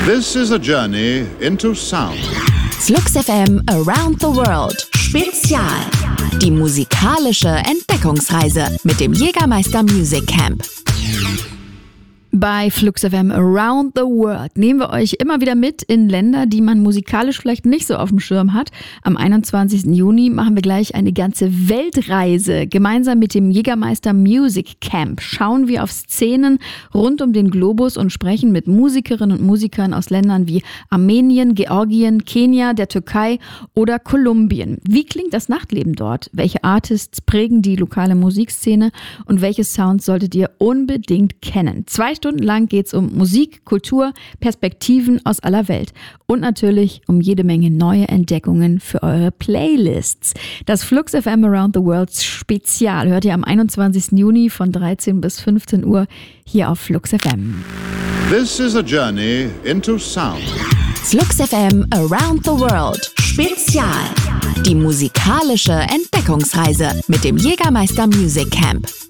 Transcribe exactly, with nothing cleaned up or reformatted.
This is a journey into sound. Flux F M Around the World Spezial. Die musikalische Entdeckungsreise mit dem Jägermeister Music Camp. Bei Flux F M Around the World nehmen wir euch immer wieder mit in Länder, die man musikalisch vielleicht nicht so auf dem Schirm hat. Am einundzwanzigsten Juni machen wir gleich eine ganze Weltreise. Gemeinsam mit dem Jägermeister Music Camp schauen wir auf Szenen rund um den Globus und sprechen mit Musikerinnen und Musikern aus Ländern wie Armenien, Georgien, Kenia, der Türkei oder Kolumbien. Wie klingt das Nachtleben dort? Welche Artists prägen die lokale Musikszene und welche Sounds solltet ihr unbedingt kennen? Zwei Stunden lang geht es um Musik, Kultur, Perspektiven aus aller Welt und natürlich um jede Menge neue Entdeckungen für eure Playlists. Das Flux F M Around the World Spezial hört ihr am einundzwanzigsten Juni von dreizehn bis fünfzehn Uhr hier auf Flux F M. This is a journey into sound. Flux F M Around the World Spezial. Die musikalische Entdeckungsreise mit dem Jägermeister Music Camp.